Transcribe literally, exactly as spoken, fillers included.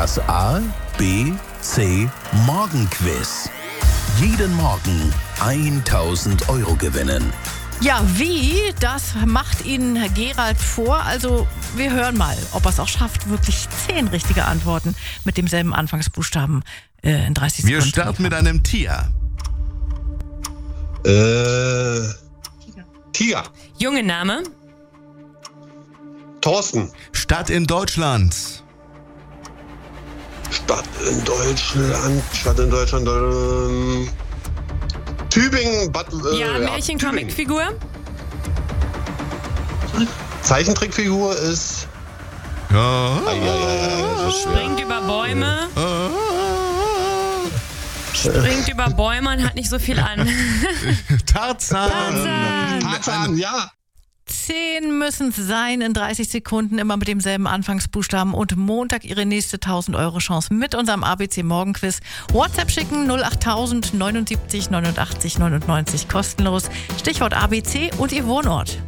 Das A, B, C Morgenquiz. Jeden Morgen tausend Euro gewinnen. Ja, wie? Das macht Ihnen Herr Gerald vor. Also wir hören mal, ob er es auch schafft, wirklich zehn richtige Antworten mit demselben Anfangsbuchstaben äh, in dreißig Wir Sekunden. starten mit einem Tier. Äh, Tiger. Junge Name. Thorsten. Stadt in Deutschland. Stadt in Deutschland. Stadt in Deutschland. Ähm, Tübingen. Bad, äh, Ja, Märchen-Comic-Figur. Zeichentrickfigur ist. Ja. Ai, ai, ai, das ist schwer. Springt über Bäume. Springt über Bäume und hat nicht so viel an. Tarzan. Tarzan. Tarzan, ja. Zehn müssen es sein in dreißig Sekunden, immer mit demselben Anfangsbuchstaben. Und Montag Ihre nächste tausend Euro Chance mit unserem A B C Morgenquiz. WhatsApp schicken null achttausend neunundsiebzig neunundachtzig neunundneunzig kostenlos. Stichwort A B C und Ihr Wohnort.